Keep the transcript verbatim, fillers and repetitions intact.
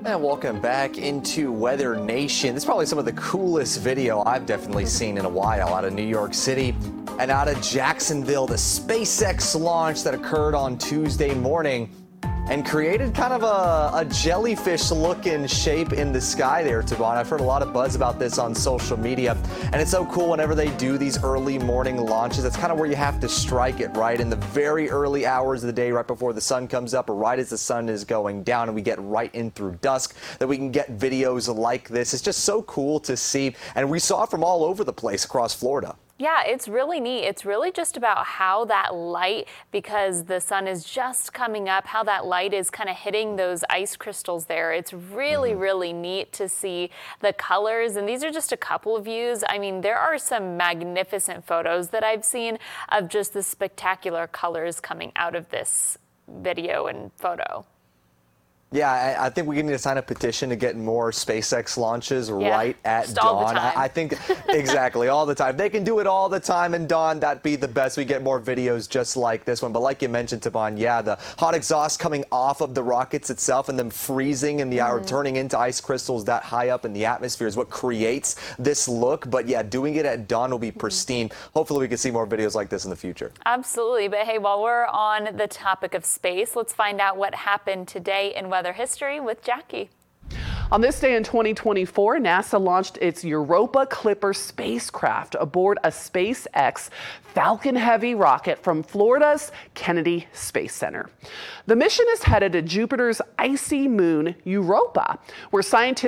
And welcome back into Weather Nation. This is probably some of the coolest video I've definitely seen in a while out of New York City and out of Jacksonville. The SpaceX launch that occurred on Tuesday morning and created kind of a, a jellyfish-looking shape in the sky there, Tavon. I've heard a lot of buzz about this on social media, and it's so cool whenever they do these early morning launches. That's kind of where you have to strike it, right? In the very early hours of the day, right before the sun comes up, or right as the sun is going down, and we get right in through dusk, that we can get videos like this. It's just so cool to see, and we saw it from all over the place across Florida. Yeah, it's really neat. It's really just about how that light, because the sun is just coming up, how that light is kind of hitting those ice crystals there. It's really, mm-hmm. really neat to see the colors. And these are just a couple of views. I mean, there are some magnificent photos that I've seen of just the spectacular colors coming out of this video and photo. Yeah, I, I think we need to sign a petition to get more SpaceX launches yeah, right at just dawn. All the time. I, I think exactly all the time. They can do it all the time, and dawn, that'd be the best. We get more videos just like this one. But like you mentioned, Tavon, yeah, the hot exhaust coming off of the rockets itself and them freezing in the mm-hmm. hour, turning into ice crystals that high up in the atmosphere is what creates this look. But yeah, doing it at dawn will be pristine. Mm-hmm. Hopefully we can see more videos like this in the future. Absolutely. But hey, while we're on the topic of space, let's find out what happened today in weather history with Jackie. On this day in twenty twenty-four, NASA launched its Europa Clipper spacecraft aboard a SpaceX Falcon Heavy rocket from Florida's Kennedy Space Center. The mission is headed to Jupiter's icy moon, Europa, where scientists